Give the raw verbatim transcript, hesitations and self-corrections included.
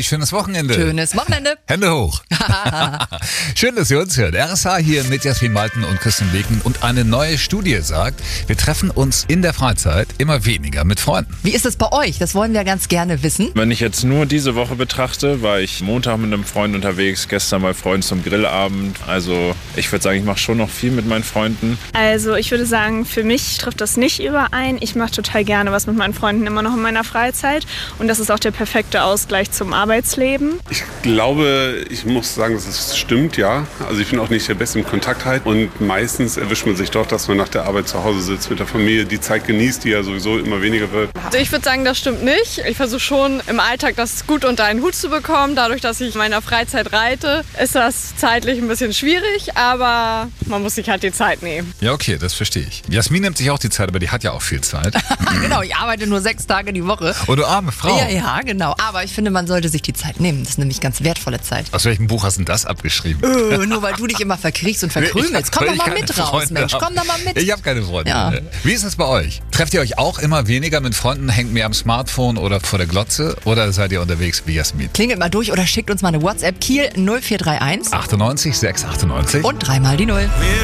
schönes Wochenende. Schönes Wochenende. Hände hoch. Schön, dass ihr uns hört. R S H hier mit Jasmin Malten und Christian Wegen. Und eine neue Studie sagt, wir treffen uns in der Freizeit immer weniger mit Freunden. Wie ist es bei euch? Das wollen wir ganz gerne wissen. Wenn ich jetzt nur diese Woche betrachte, war ich Montag mit einem Freund unterwegs, gestern bei Freunden zum Grillabend. Also ich würde sagen, ich mache schon noch viel mit meinen Freunden. Also ich würde sagen, für mich trifft das nicht überein. Ich mache total gerne was mit meinen Freunden immer noch in meiner Freizeit. Und das ist auch der perfekte Ausgleich zum Arbeitsleben. Ich glaube, ich muss sagen, dass es stimmt, ja. Also ich bin auch nicht der Beste im Kontakt halt. Und meistens erwischt man sich doch, dass man nach der Arbeit zu Hause sitzt, mit der Familie, die Zeit genießt, die ja sowieso immer weniger wird. Also ich würde sagen, das stimmt nicht. Ich versuche schon im Alltag das gut unter einen Hut zu bekommen. Dadurch, dass ich in meiner Freizeit reite, ist das zeitlich ein bisschen schwierig, aber man muss sich halt die Zeit nehmen. Ja, okay, das verstehe ich. Jasmin nimmt sich auch die Zeit, aber die hat ja auch viel Zeit. Genau, ich arbeite nur sechs Tage die Woche. Oh, du arme Frau. Ja, ja, genau. Aber ich finde, man sollte sich die Zeit nehmen. Das ist nämlich ganz wertvolle Zeit. Aus welchem Buch hast du denn das abgeschrieben? Öh, nur weil du dich immer verkriechst und verkrümelst. Komm doch mal mit raus, Freunde Mensch. hab. Komm doch mal mit. Ich habe keine Freunde. Ja. Wie ist es bei euch? Trefft ihr euch auch immer weniger mit Freunden? Hängt mehr am Smartphone oder vor der Glotze? Oder seid ihr unterwegs wie Jasmin? Klingelt mal durch oder schickt uns mal eine WhatsApp. Kiel null vier drei eins achtundneunzig sechs achtundneunzig und dreimal die Null.